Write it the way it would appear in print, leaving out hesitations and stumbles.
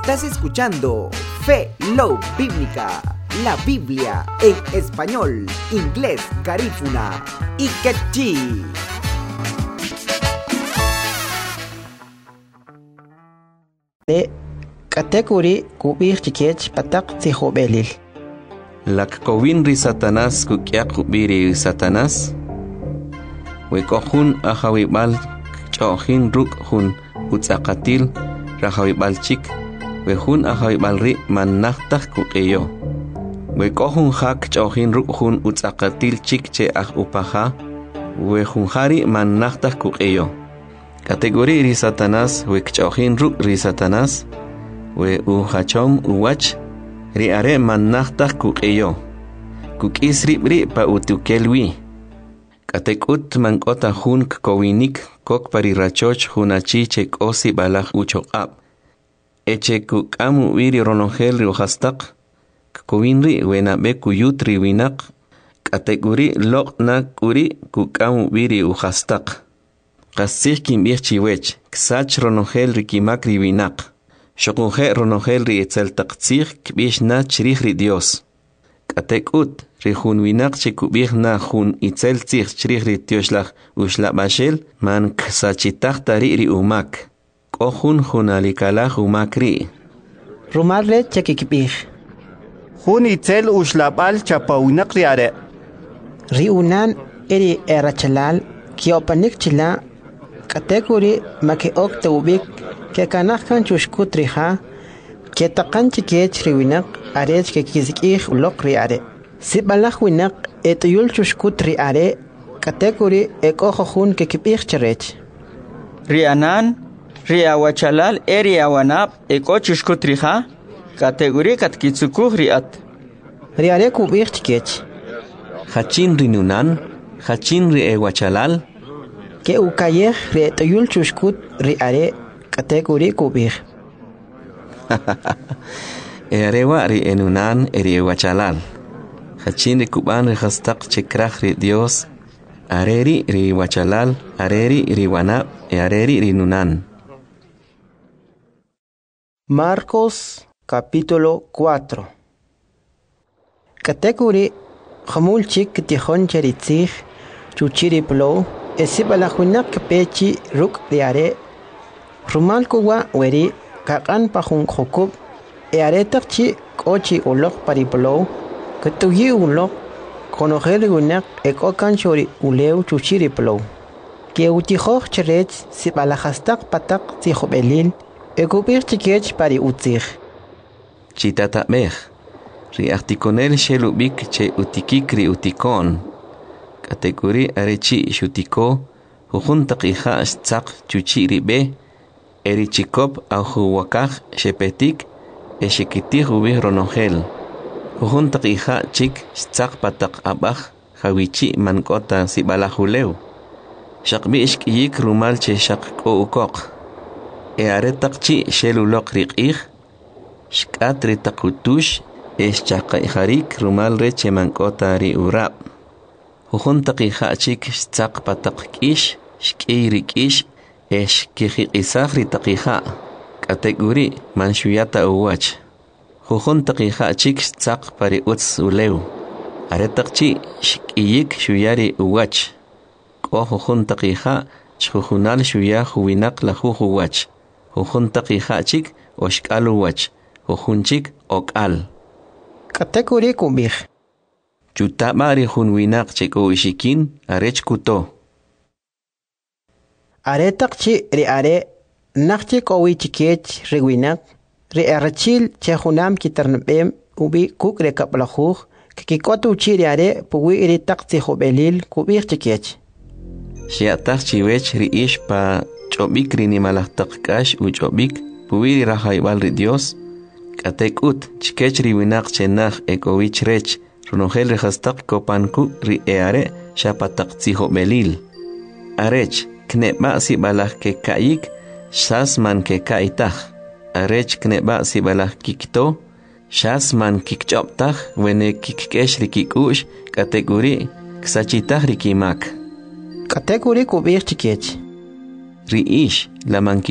Estás escuchando Fe Love Bíblica, la Biblia en español, inglés, garífuna y quechí. De category kubir chikech patak tihobelil. Lak kowinri Satanás kukyak kubiri Satanás. Wekohun ahawibal chohin ruk hun utsakatil rahawibal chik. Wehun ahawibal ri mannahtah kukeyo. Wekohun hak chohin ruk hun utsakatil chik che upaha. Wehun hari mannahtah kukeyo. Kategori ri Satanás wekchohin ruk ri Satanás. We uhachom uwach. Ri are mannahtah kukeyo. Kukisri bri pa utukelwi. Katekut mankota hun kowinik kok parirachoch hunachi chek osi balach uchokab. Eche kukamu wiri ronongel riuhastak. Kowinri wenabe kuyutri winak. Kategori loknak uri kukamu wiri uhastak. Kasih kimbir chiwech, ksach ronongel rikimak riwinak. Shokunje ronongel ri etzel taktsir kbish na chirih ri Dios. Katekut ri hun winak chikubih na hun itzel tsir chirih ri Dioslach ushla bashel man ksachitach tari ri umak. Kohun hun alikalach umak ri. Rumarle chekikbih. Hun itzel ushlabal chapawinak ri are. Ri unan eri erachalal kiopanik chila category makeok teubik que kanahkan chushkutriha que takan chikech riwinak arech que kizikih ulok riare. Si balach winak etuyul chushkutri are category ekojohun que kipich cherech. Rianan, riawachalal eriawanap eko chushkutriha category katkitsukuh riat. Riare kubich chikech. Hachin rinunan, hachin ri ewachalal. Que ukayeh re toyul chushkut riare category kubih. Erewa ri enunan eri ewachalal. Hachin ri kuban ri hastak chekrach ri Dios. Areri ri wachalal, areri ri wanap, areri ri nunan. Marcos capítulo 4. Category Hamul chik tihon cheritzich chuchiri plo. Esibalahuinak pechi ruk diare. Rumal kuwa weri kakan pahun khokub. Earetak chi kochi ulok pariplo. Ketuyi ulok konogeri unak ekokan shori uleu chuchiri plo. Ke utihoch cherech sibalahastak patak tihobelil. Ekubir chikech pari utzich. Chitata mech. Ri artikonel shelubik che utikikri utikon. Kategori arechi shutiko hujun taqiha stzaq chuchi ribe erichikop au wakaj shepetik eshikitih ubih ronongel hujun taqiha chik stzaq patak abaj hawichi mankota sibalahuleu shaqbi ishkiyik rumal che shaqko ukok aretaqchi shelulok riqih shkat ritaqutush eschaqaiharik rumal reche mankota ri urab Hujun taqiha chik stzaq patak kish, shkiri kish, eshkiji isahri taqiha. Kategori manshuyata uwach. Hujun taqiha chik stzaq pari utz uleu. Aretakchi shkiyik shuyari uwach. Ko hujun taqiha chhujunal shuya huwinak la huwach. Hujun taqiha chik oshkal uwach. Hujun chik okal. Kategori kubih. Chutabari hun winak cheko ishikin arech kuto. Aretak chi ri are nakchi kowi chikech riwinak ri arachil chehunam kiternbem ubi kuk re kaplahuh kikikotu chi ri are puwi ri takti hobelil kubir chikech. Shiatak chiwech ri ish pa chobik ri nimalahtak kash u chobik puwi ri rahaibal ri Dios. Katekut chikech ri winak chenach ekowich rech. Ronongel rehastak kopanku ri eare shapatak tihobelil. Arech kneba si balah ke kaik shasman ke kaitach. Arech kneba si balah kikto shasman kikchoptach wene kikkesh ri kikush kategori ksachitach ri kimak. Kategori kubir chikech. Ri ish la manki